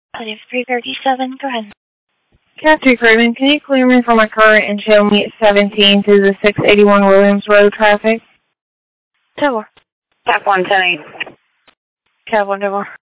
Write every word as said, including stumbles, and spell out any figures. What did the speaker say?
three thirty-seven, go ahead. Captain Craven, can you clear me from my current and show me at seventeen to the six eighty-one Williams Road traffic? ten more. Tap one ten eight. Cab one, ten more.